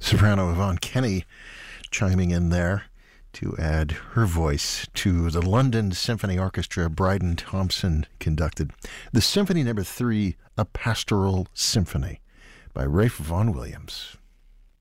Soprano Yvonne Kenny chiming in there to add her voice to the London Symphony Orchestra Bryden Thompson conducted the Symphony No. 3, A Pastoral Symphony by Ralph Vaughan Williams.